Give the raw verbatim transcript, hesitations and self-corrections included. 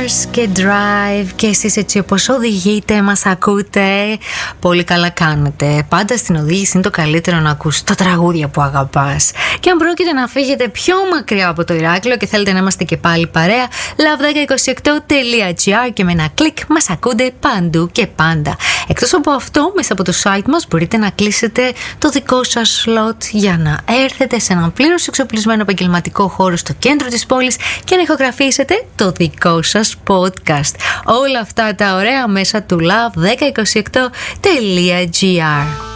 Cars και Drive και εσείς έτσι όπως οδηγείτε, μας ακούτε, πολύ καλά κάνετε. Πάντα στην οδήγηση είναι το καλύτερο να ακούς τα τραγούδια που αγαπάς. Και αν πρόκειται να φύγετε πιο μακριά από το Ηράκλειο και θέλετε να είμαστε και πάλι παρέα, λαβ δέκα είκοσι οκτώ τελεία τζι άρ και με ένα κλικ μας ακούτε παντού και πάντα. Εκτός από αυτό, μέσα από το site μας μπορείτε να κλείσετε το δικό σας slot για να έρθετε σε έναν πλήρως εξοπλισμένο επαγγελματικό χώρο στο κέντρο της πόλης και να ηχογραφήσετε το δικό σας podcast. Όλα αυτά τα ωραία μέσα του λαβ δέκα είκοσι οκτώ τελεία τζι άρ.